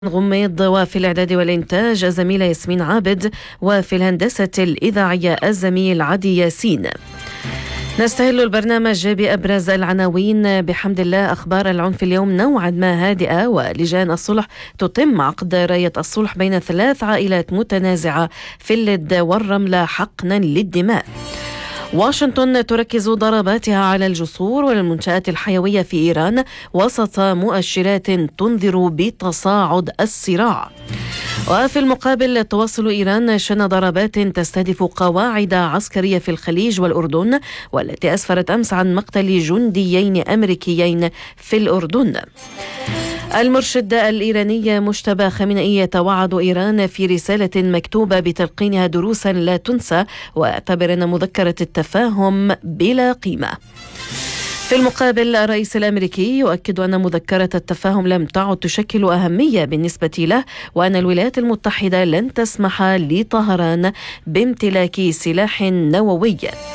غميض، وفي الإعداد والإنتاج الزميلة ياسمين عابد، وفي الهندسة الإذاعية الزميل عدي ياسين. نستهل البرنامج بأبرز العناوين. بحمد الله أخبار العنف اليوم نوعا ما هادئة، ولجان الصلح تتم عقد راية الصلح بين 3 عائلات متنازعة في اللد والرملة حقنا للدماء. واشنطن تركز ضرباتها على الجسور والمنشآت الحيوية في إيران وسط مؤشرات تنذر بتصاعد الصراع. وفي المقابل تواصل إيران شن ضربات تستهدف قواعد عسكرية في الخليج والأردن، والتي أسفرت أمس عن مقتل جنديين أمريكيين في الأردن. المرشد الإيراني مجتبى خامنئي يتوعد إيران في رسالة مكتوبة بتلقينها دروسا لا تنسى، واعتبر أن مذكرة التفاهم بلا قيمة. في المقابل الرئيس الأمريكي يؤكد أن مذكرة التفاهم لم تعد تشكل أهمية بالنسبة له، وأن الولايات المتحدة لن تسمح لطهران بامتلاك سلاح نووي.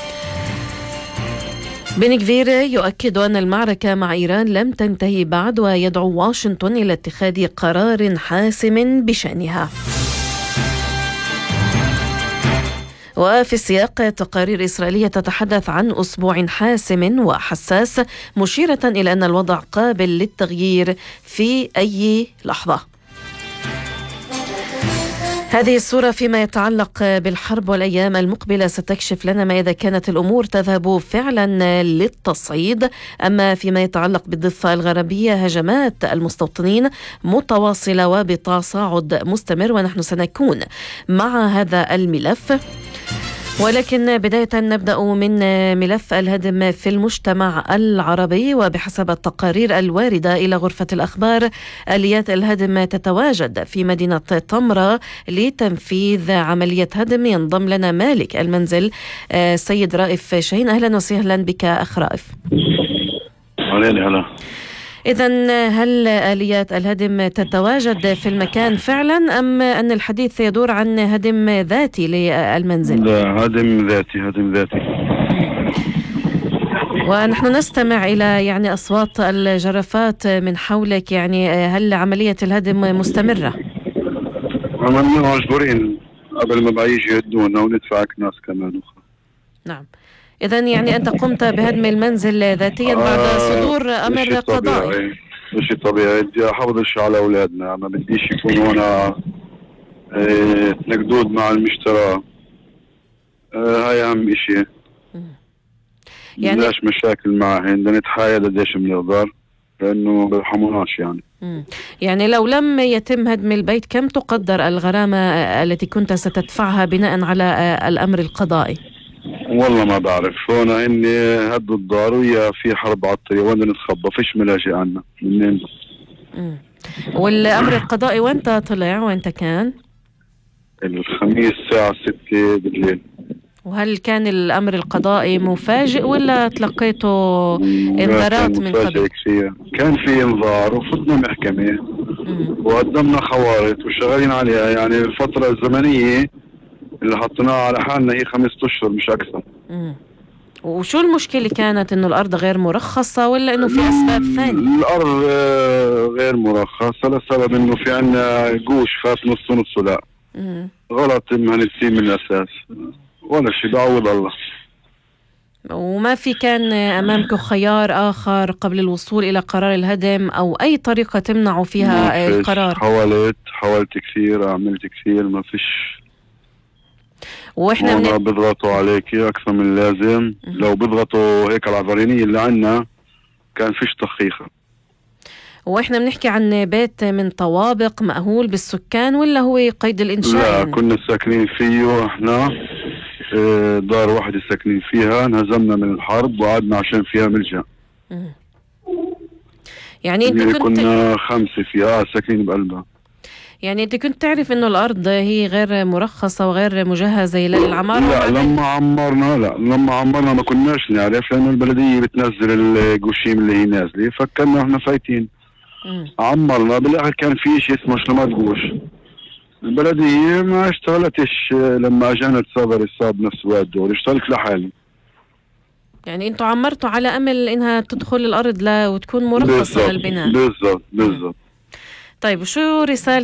بن غفير يؤكد أن المعركة مع إيران لم تنتهي بعد، ويدعو واشنطن إلى اتخاذ قرار حاسم بشأنها. وفي السياق تقارير إسرائيلية تتحدث عن أسبوع حاسم وحساس، مشيرة إلى أن الوضع قابل للتغيير في أي لحظة. هذه الصورة فيما يتعلق بالحرب والأيام المقبلة ستكشف لنا ما إذا كانت الأمور تذهب فعلا للتصعيد. أما فيما يتعلق بالضفة الغربية هجمات المستوطنين متواصلة وبتصاعد مستمر، ونحن سنكون مع هذا الملف. ولكن بداية نبدأ من ملف الهدم في المجتمع العربي. وبحسب التقارير الواردة إلى غرفة الأخبار، آليات الهدم تتواجد في مدينة طمرة لتنفيذ عملية هدم. ينضم لنا مالك المنزل السيد رائف شاهين. أهلا وسهلا بك أخ رائف. هلا. إذن هل آليات الهدم تتواجد في المكان فعلا، أم أن الحديث يدور عن هدم ذاتي للمنزل؟ لا، هدم ذاتي. ونحن نستمع إلى أصوات الجرافات من حولك. هل عملية الهدم مستمرة؟ عملنا مجبورين قبل ما بقى يجي يهدونا وندفع ناس كمان أخرى. نعم. إذن أنت قمت بهدم المنزل ذاتيا بعد صدور أمر قضائي. شيء طبيعي. بدي أحافظ على أولادنا، ما بديش يكونوا أنا نقدود مع المشترى. هاي أهم إشي. بدناش مشاكل معهن، بدنا نتحايل قديش بنقدر، لأنه بيرحموناش لو لم يتم هدم البيت، كم تقدر الغرامة التي كنت ستدفعها بناء على الأمر القضائي؟ والله ما بعرف. هون اني هدوا الدار ويا في حرب على الطريق، وين نتخبى؟ فيش ملاجئ عنا منين. والامر القضائي وانت طلع؟ وانت كان الخميس الساعة 6 بالليل. وهل كان الامر القضائي مفاجئ ولا تلقيته انذارات من قبل؟ كان في انذار وفتنا محكمة وقدمنا خوارط وشغالين عليها. الفترة الزمنية اللي حطيناها على حالنا هي 5 أشهر مش أكثر. وشو المشكلة كانت؟ إنه الأرض غير مرخصة ولا إنه في أسباب ثانية؟ الأرض غير مرخصة لسبب إنه في عنا قوش فات نص لا. غلط مهندسين من الأساس، ولا شيء، بعوض الله. وما في كان أمامك خيار آخر قبل الوصول إلى قرار الهدم أو أي طريقة تمنع فيها القرار؟ حاولت كثير، عملت كثير، ما فيش. واحنا بيضغطوا عليك اكثر من اللازم. لو بيضغطوا هيك على العبرانيين اللي عنا كان فيش تخيخة. واحنا بنحكي عن بيت من طوابق مأهول بالسكان ولا هو قيد الإنشاء؟ لا، كنا ساكنين فيه. احنا دار واحدة ساكنين فيها، انهزمنا من الحرب وقعدنا عشان فيها ملجأ. انت كنا 5 فيها ساكنين بقلبها. انت كنت تعرف انه الارض هي غير مرخصة وغير مجهزة للعمارة؟ لا، لما عمرنا ما كناش نعرف، لانه البلدية بتنزل القشيم اللي هي نازلة، فكرنا احنا فايتين. عمرنا بالاخر كان في شيء اسمه شلمات قوش. البلدية ما اشتغلتش لما اجانا تصادر الصاب نفس الوقت، اشتغلت لحالي. انتوا عمرتوا على امل انها تدخل الارض وتكون مرخصة للبناء. بالضبط. طيب شو رسالة